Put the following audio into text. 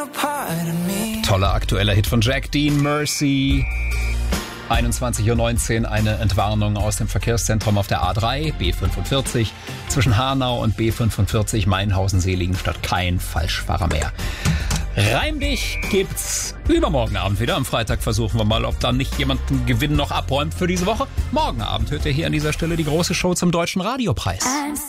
Toller aktueller Hit von Jack Dean, Mercy. 21:19 Uhr, eine Entwarnung aus dem Verkehrszentrum auf der A3, B45, zwischen Hanau und B45, Mainhausen-Seligenstadt, kein Falschfahrer mehr. Reim dich gibt's übermorgen Abend wieder. Am Freitag versuchen wir mal, ob dann nicht jemand einen Gewinn noch abräumt für diese Woche. Morgen Abend hört ihr hier an dieser Stelle die große Show zum Deutschen Radiopreis.